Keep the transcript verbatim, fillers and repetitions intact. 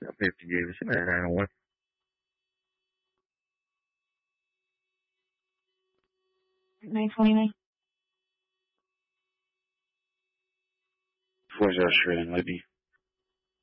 fifty years. She never had one. nine twenty-nine. What's your shredding, Libby?